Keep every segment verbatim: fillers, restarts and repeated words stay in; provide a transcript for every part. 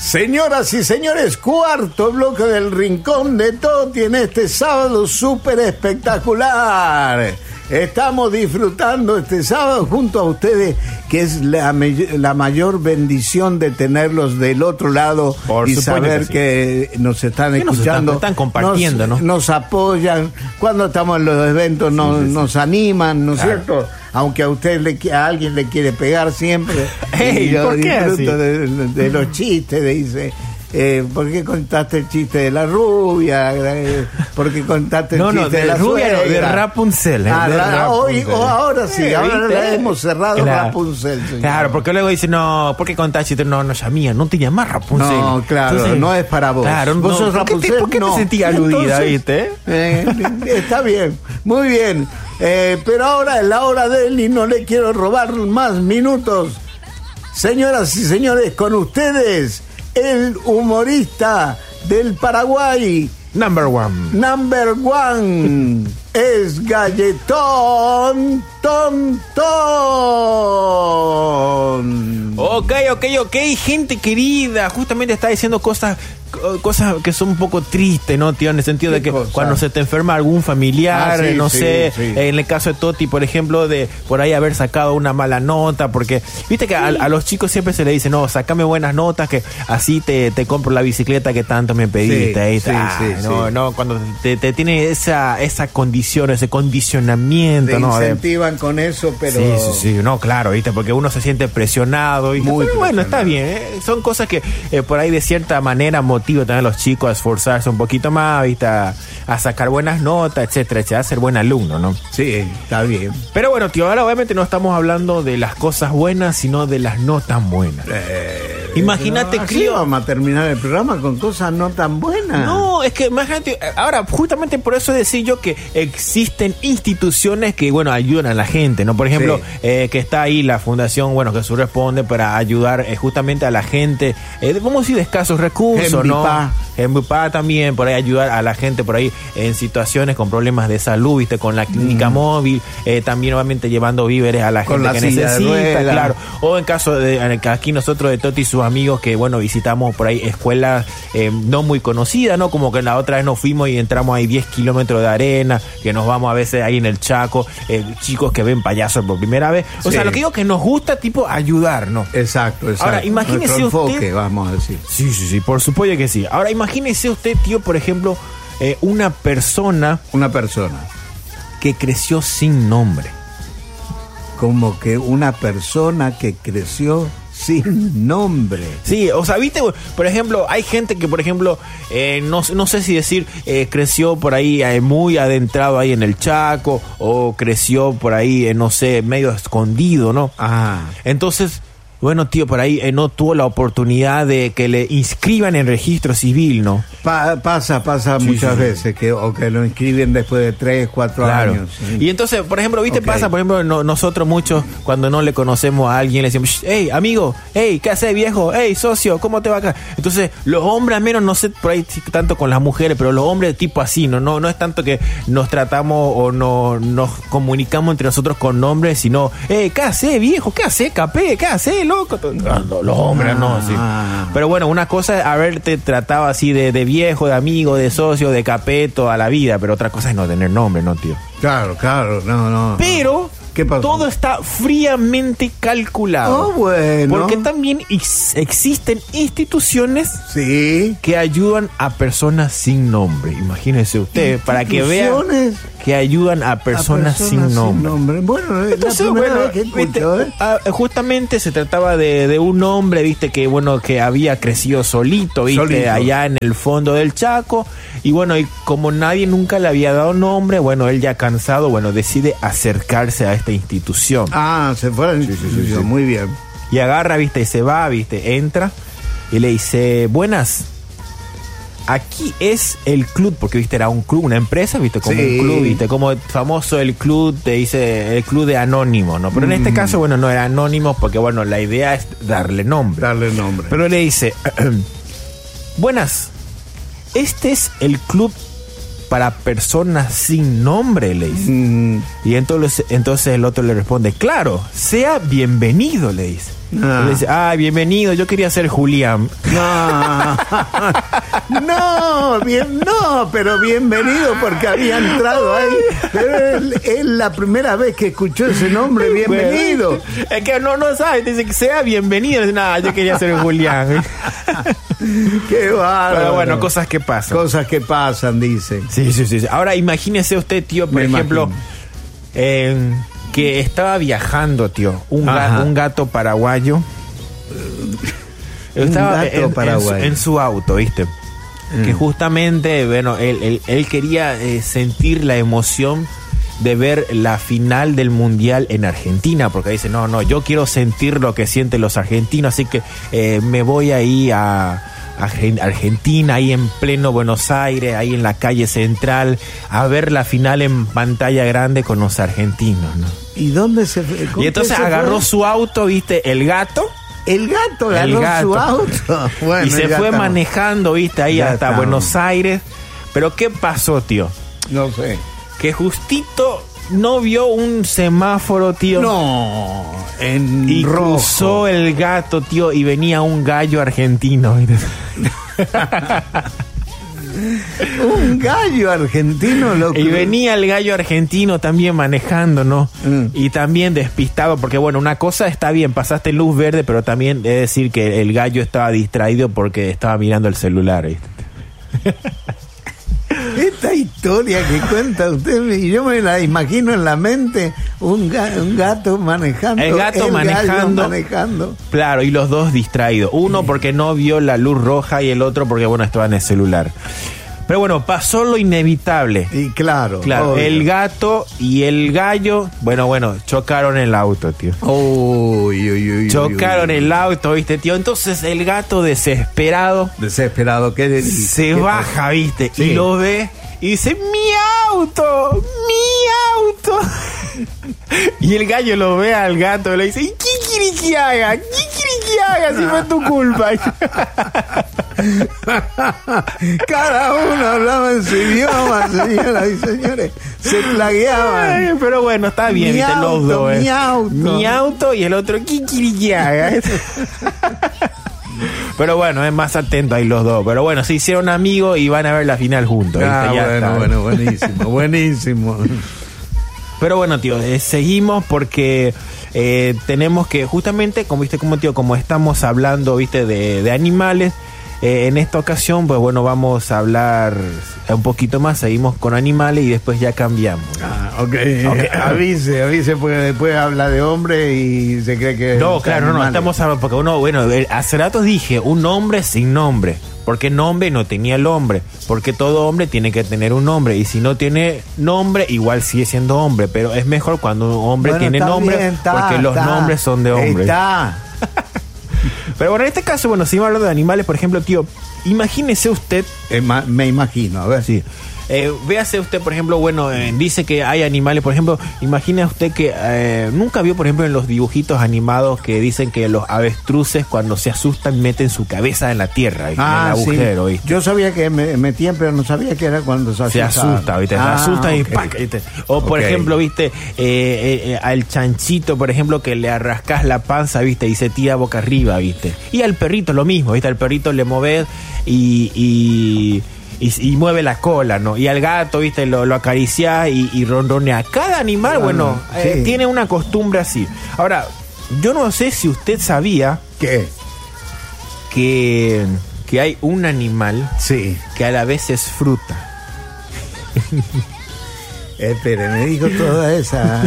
Señoras y señores, cuarto bloque del Rincón de Toti en este sábado súper espectacular. Estamos disfrutando este sábado junto a ustedes, que es la, la mayor bendición de tenerlos del otro lado. Por y saber que, sí. que nos están escuchando. Nos están, están compartiendo, nos, ¿no? Nos apoyan. Cuando estamos en los eventos nos, sí, sí, sí. nos animan, ¿no es claro. cierto? Aunque a usted le, a alguien le quiere pegar siempre. Hey, y yo ¿por qué disfruto así? De, de, de los chistes, dice. Eh, ¿Por qué contaste el chiste de la rubia? ¿Por qué contaste el no, chiste no, de, de la rubia? No, de Rapunzel. Eh, ah, de la, Rapunzel. Hoy, oh, ahora sí, eh, ahora ¿viste? la hemos cerrado claro. Rapunzel, señor. Claro, porque luego dice, no, ¿por qué contaste chiste? No, no, ya mía, no te llamas Rapunzel. No, claro, entonces, no es para vos. Claro, vos no, sos Rapunzel. ¿Por qué te, por qué no. te sentí aludida, Entonces, viste? Eh, está bien, muy bien. Eh, pero ahora es la hora de él y no le quiero robar más minutos. Señoras y señores, con ustedes, el humorista del Paraguay. Number one. Number one es Galletón Ton Ton. Ok, ok, ok, gente querida. Justamente está diciendo cosas cosas que son un poco tristes, ¿no, tío? En el sentido de que cosa? Cuando se te enferma algún familiar, ah, sí, no sí, sé, sí. En el caso de Toti, por ejemplo, de por ahí haber sacado una mala nota, porque viste que sí. a, a los chicos siempre se le dice, no, sacame buenas notas, que así te, te compro la bicicleta que tanto me pediste. Sí, sí, ah, sí, no, sí. no, cuando te, te tiene esa, esa condición, ese condicionamiento, te ¿no? incentivan de, con eso, pero... Sí, sí, sí, no, claro, viste, porque uno se siente presionado, ¿viste? Muy pero bueno, está bien, ¿eh? Son cosas que eh, por ahí de cierta manera motivo también a los chicos a esforzarse un poquito más, ¿viste? A, a sacar buenas notas, etcétera, etcétera, a ser buen alumno, ¿no? Sí, está bien. Pero bueno, tío, ahora obviamente no estamos hablando de las cosas buenas, sino de las no tan buenas. Eh, imagínate, no, crío. Vamos a terminar el programa con cosas no tan buenas. No, es que imagínate, ahora justamente por eso decía yo que existen instituciones que, bueno, ayudan a la gente, ¿no? Por ejemplo, sí. eh, que está ahí la fundación, bueno, que responde para ayudar eh, justamente a la gente, eh, vamos a decir, de escasos recursos, ¿no? En Bupá también, por ahí ayudar a la gente por ahí en situaciones con problemas de salud, viste, con la clínica mm. móvil, eh, también obviamente llevando víveres a la con gente la que necesita, claro. O en caso de en el, aquí nosotros de Toti y sus amigos que, bueno, visitamos por ahí escuelas eh, no muy conocidas, ¿no? Como que la otra vez nos fuimos y entramos ahí diez kilómetros de arena, que nos vamos a veces ahí en el Chaco, eh, chicos que ven payasos por primera vez. O sí. sea, lo que digo que nos gusta, tipo, ayudar, ¿no? Exacto, exacto. Ahora, imagínese Nuestro usted... enfoque, vamos a decir. Sí, sí, sí, por supuesto que sí. Ahora, imagínese usted, tío, por ejemplo, eh, una persona... Una persona. Que creció sin nombre. Como que una persona que creció sin nombre. Sí, o sea, viste, por ejemplo, hay gente que, por ejemplo, eh, no, no sé si decir, eh, creció por ahí eh, muy adentrado ahí en el Chaco, o creció por ahí, eh, no sé, medio escondido, ¿no? Ah. Entonces... Bueno, tío, por ahí eh, no tuvo la oportunidad de que le inscriban en registro civil, ¿no? Pa- pasa, pasa sí, muchas sí, veces, sí. que o que lo inscriben después de tres, cuatro claro. años. Sí. Y entonces, por ejemplo, ¿viste? Okay. Pasa, por ejemplo, no, nosotros muchos, cuando no le conocemos a alguien, le decimos, hey, amigo, hey, ¿qué haces, viejo? Hey, socio, ¿cómo te va acá? Entonces, los hombres, al menos, no sé, por ahí tanto con las mujeres, pero los hombres tipo así, ¿no? No, no es tanto que nos tratamos o no, nos comunicamos entre nosotros con nombres, sino, hey, ¿qué haces, viejo? ¿Qué haces, capé? ¿Qué haces, loco? No, los hombres ah, no, sí. Pero bueno, una cosa es haberte tratado así de, de viejo, de amigo, de socio, de capeto a la vida, pero otra cosa es no tener nombre, ¿no, tío? Claro, claro, no, no. Pero ¿qué pasó? Todo está fríamente calculado. Oh, bueno. Porque también ex- existen instituciones sí. que ayudan a personas sin nombre. Imagínese usted, para que vean que ayudan a personas, a personas sin, nombre. sin nombre. Bueno, entonces, la bueno, vez que escucho, ¿eh? Justamente se trataba de, de un hombre, viste, que bueno, que había crecido solito, viste, solito. allá en el fondo del Chaco. Y bueno, y como nadie nunca le había dado nombre, bueno, él ya cansado, bueno, decide acercarse a esta institución. Ah, se fue a la institución, sí, sí, sí. Muy bien. Y agarra, viste, y se va, viste, entra y le dice, buenas, aquí es el club, porque viste, era un club, una empresa, viste, como sí. un club, viste, como famoso el club, te dice, el club de Anónimo, ¿no? Pero mm. en este caso, bueno, no era Anónimo, porque bueno, la idea es darle nombre. Darle nombre. Pero le dice, buenas, este es el club para personas sin nombre, le dice. Mm. Y entonces, entonces el otro le responde, claro, sea bienvenido, le dice. Ah. Y le dice, ah, bienvenido, yo quería ser Julián. No, no, bien, no, pero bienvenido porque había entrado ahí. Pero él, él la primera vez que escuchó ese nombre, bienvenido. Bueno, es que no, no sabe, dice que sea bienvenido. Dice, nada, yo quería ser Julián. Qué bárbaro. Pero bueno, cosas que pasan. Cosas que pasan, dice. Sí, sí, sí. Ahora imagínese usted, tío, por Me ejemplo, eh, que estaba viajando, tío, un, ga- un gato paraguayo. Estaba un gato en, paraguayo. En, su, en su auto, ¿viste? Mm. Que justamente, bueno, él, él, él quería eh, sentir la emoción de ver la final del mundial en Argentina, porque dice, no, no, yo quiero sentir lo que sienten los argentinos, así que eh, me voy ahí a, a Argentina, ahí en pleno Buenos Aires, ahí en la calle central, a ver la final en pantalla grande con los argentinos, ¿no? ¿Y dónde se fue? Y entonces se agarró fue? su auto, ¿viste? El gato. El gato agarró El gato. su auto. Bueno, y se fue manejando, ¿viste? Ahí ya hasta estamos. Buenos Aires. Pero ¿qué pasó, tío? No sé. Que justito no vio un semáforo, tío. No, en Y rojo. cruzó el gato, tío, y venía un gallo argentino. Un gallo argentino lo Y venía el gallo argentino también manejando, ¿no? Mm. Y también despistado, porque bueno, una cosa está bien, pasaste luz verde, pero también es decir que el gallo estaba distraído porque estaba mirando el celular, ¿viste? Esta historia que cuenta usted, y yo me la imagino en la mente, un, ga- un gato manejando. El gato gallo manejando. manejando. Claro, y los dos distraídos. Uno porque no vio la luz roja y el otro porque, bueno, estaba en el celular. Pero bueno, pasó lo inevitable. Y claro, Claro, obvio. el gato y el gallo, bueno, bueno, chocaron el auto, tío. Uy, uy, uy, Chocaron uy, uy. el auto, ¿viste, tío? Entonces el gato desesperado Desesperado, ¿qué le dice? se ¿Qué baja, ¿viste? Sí. Y lo ve y dice, ¡mi auto! ¡Mi auto! Y el gallo lo ve al gato y le dice, ¿y qué quiere que haga? ¿Qué quiere que haga si fue tu culpa? Cada uno hablaba en su idioma, señoras y señores. Se plagueaban. Ay, pero bueno, está bien, Mi ¿viste? auto, Los dos, ¿eh? mi auto. Mi auto y el otro, ¿qué quiere que haga? Pero bueno, es más atento ahí los dos. Pero bueno, se hicieron amigos y van a ver la final juntos. ¿viste? Ah, Ya bueno, está. bueno, buenísimo, buenísimo. Pero bueno, tío, eh, seguimos porque eh, tenemos que, justamente, como viste, como tío, como estamos hablando, viste, de, de animales, eh, en esta ocasión, pues bueno, vamos a hablar un poquito más, seguimos con animales y después ya cambiamos. Ah, ok, avise, avise, porque después habla de hombre y se cree que... No, es claro, no, animales. estamos hablando, porque uno, bueno, eh, hace rato dije, un hombre sin nombre. Porque nombre no tenía el hombre. Porque todo hombre tiene que tener un nombre. Y si no tiene nombre, igual sigue siendo hombre. Pero es mejor cuando un hombre Bueno, tiene está nombre. bien, está, porque los está. nombres son de hombres. Está. Pero bueno, en este caso, bueno, si vamos hablando de animales, por ejemplo, tío, imagínese usted. Eh, ma- me imagino, a ver. Sí. Eh, véase usted, por ejemplo, bueno, eh, dice que hay animales, por ejemplo, imagina usted que eh, nunca vio, por ejemplo, en los dibujitos animados que dicen que los avestruces cuando se asustan meten su cabeza en la tierra, ¿viste? Ah, en el agujero, sí. ¿viste? Yo sabía que me metían, pero no sabía que era cuando se Se asustaban. asusta, ¿viste? Se Ah, asusta y ok. ¡pac! ¿viste? O por Ok. ejemplo, ¿viste? Eh, eh, eh, al chanchito, por ejemplo, que le arrascás la panza, ¿viste? Y se tira boca arriba, ¿viste? Y al perrito lo mismo, ¿viste? Al perrito le movés y... y Y, y mueve la cola, ¿no? Y al gato, ¿viste? Lo, lo acariciás y, y ronronea. Cada animal, Ah, bueno, eh, sí. tiene una costumbre así. Ahora, yo no sé si usted sabía ¿Qué? que, que hay un animal Sí. que a la vez es fruta. Espere, me dijo toda esa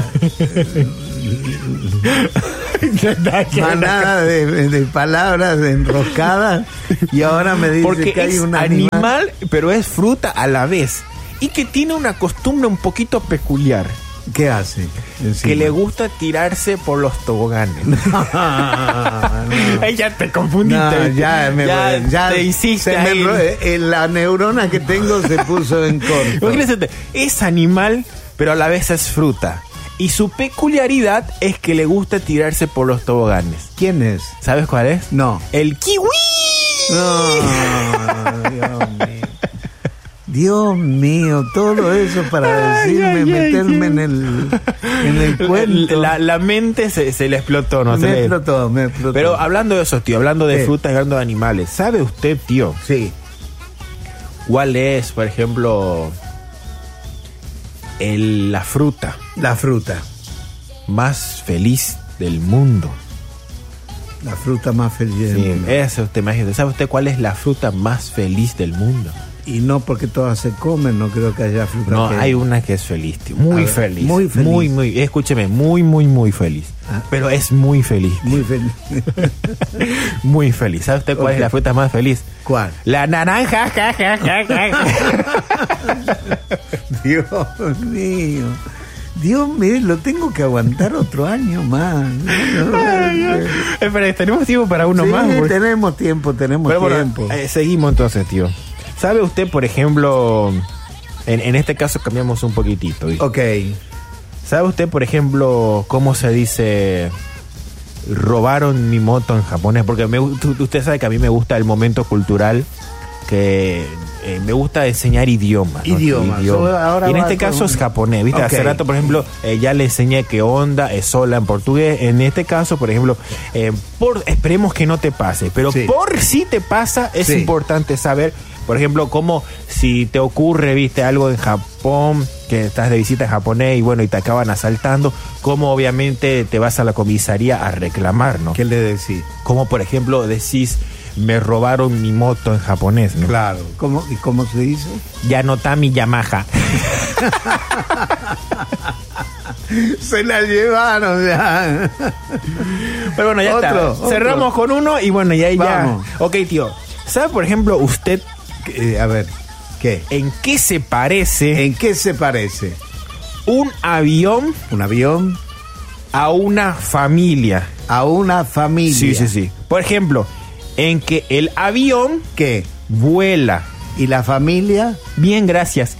manada de, de palabras enroscadas y ahora me dice Porque que hay es un animal, animal. pero es fruta a la vez. Y que tiene una costumbre un poquito peculiar. ¿Qué hace? Encima. Que le gusta tirarse por los toboganes. Ah, no. Ay, ya te confundiste. No, ¿viste? ya, me, Ya ya te hiciste se me ahí. enro- eh, la neurona que tengo se puso en corto. Imagínate, es animal, pero a la vez es fruta. Y su peculiaridad es que le gusta tirarse por los toboganes. ¿Quién es? ¿Sabes cuál es? No. El kiwi. No, Dios mío. Dios mío, todo eso para Ay, decirme, ay, ay, meterme ay. en el en el cuento. La, la mente se, se le explotó, ¿no? Me se le... explotó, me explotó. Pero hablando de eso, tío, hablando de ¿Qué? frutas y hablando de animales, ¿sabe usted, tío? Sí. ¿Cuál es, por ejemplo, el, la fruta La fruta. más feliz del mundo? La fruta más feliz del Sí, mundo. eso usted imagínese. ¿Sabe usted cuál es la fruta más feliz del mundo? Y no porque todas se comen, no creo que haya fruta. No, que... hay una que es feliz, tío. Muy A ver, feliz. muy feliz. Muy, muy, escúcheme, muy, muy, muy feliz. Ah. Pero es muy feliz. Muy feliz. Muy feliz. ¿Sabe usted cuál Ok. es la fruta más feliz? ¿Cuál? La naranja. Ja, ja, ja, ja. Dios mío. Dios mío, lo tengo que aguantar otro año más. Espera, tenemos tiempo para uno Sí, más. porque- tenemos tiempo, tenemos Pero bueno, tiempo. eh, seguimos entonces, tío. ¿Sabe usted, por ejemplo, en, en este caso cambiamos un poquitito, ¿viste? Ok. ¿Sabe usted, por ejemplo, cómo se dice robaron mi moto en japonés? Porque me, gu- usted sabe que a mí me gusta el momento cultural, que eh, me gusta enseñar idiomas. ¿no? Idiomas. Idioma. Ahora Y en va este con- caso es japonés, ¿viste? Ok. Hace rato, por ejemplo, eh, ya le enseñé que onda es sola en portugués. En este caso, por ejemplo, eh, por, esperemos que no te pase, pero Sí. por si te pasa, es Sí. importante saber, por ejemplo, cómo si te ocurre, viste, algo en Japón, que estás de visita en japonés y bueno, y te acaban asaltando, cómo obviamente te vas a la comisaría a reclamar, ¿no? ¿Qué le decís? Como por ejemplo decís, me robaron mi moto en japonés, ¿no? Claro. ¿Cómo, ¿Y cómo se dice? Yanotami Yamaha. Se la llevaron ya. Pero bueno, ya Otro, está. otro. Cerramos con uno y bueno, y ahí Vamos. ya. Ok, tío. ¿Sabe, por ejemplo, usted Eh, a ver, ¿qué? en qué se parece ¿En qué se parece? un avión ¿Un avión? a una familia? A una familia. Sí, sí, sí. Por ejemplo, en que el avión ¿Qué? vuela. ¿Y la familia? Bien, gracias.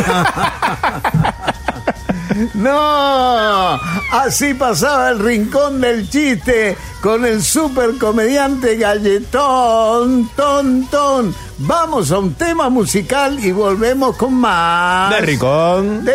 ¡No! Así pasaba el rincón del chiste con el super comediante Galletón, ton, ton. Vamos a un tema musical y volvemos con más. De Ricón. De